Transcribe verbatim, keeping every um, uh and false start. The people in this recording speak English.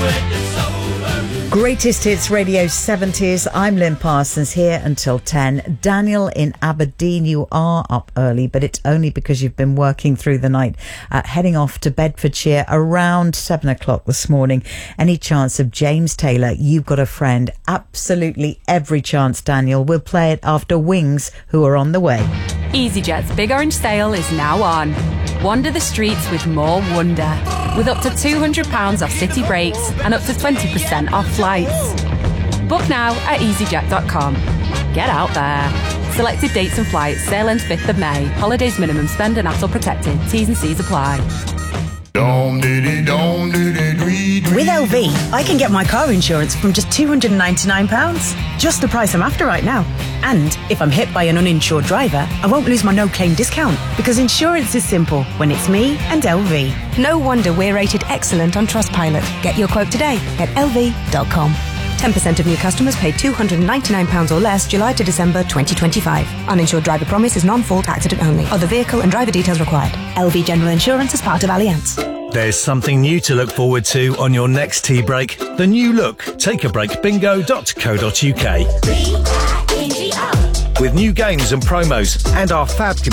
Greatest Hits Radio seventies. I'm Lynn Parsons, here until ten. Daniel in Aberdeen, you are up early, but it's only because you've been working through the night, uh, heading off to Bedfordshire around seven o'clock this morning. Any chance of James Taylor, You've Got a Friend? Absolutely every chance, Daniel. We'll play it after Wings, who are on the way. EasyJet's Big Orange Sale is now on. Wander the streets with more wonder, with up to two hundred pounds off city breaks and up to twenty percent off flights. Book now at easyjet dot com. Get out there. Selected dates and flights. Sale ends fifth of May. Holidays minimum spend and A T O protected. T's and C's apply. With L V, I can get my car insurance from just two hundred ninety-nine pounds. Just the price I'm after right now. And if I'm hit by an uninsured driver, I won't lose my no-claim discount, because insurance is simple when it's me and L V. No wonder we're rated excellent on Trustpilot. Get your quote today at L V dot com. ten percent of new customers pay two hundred ninety-nine pounds or less July to December twenty twenty-five. Uninsured driver promise is non-fault accident only. Other vehicle and driver details required. L V General Insurance is part of Allianz. There's something new to look forward to on your next tea break. The new look take a break bingo dot co dot uk. With new games and promos and our fab community.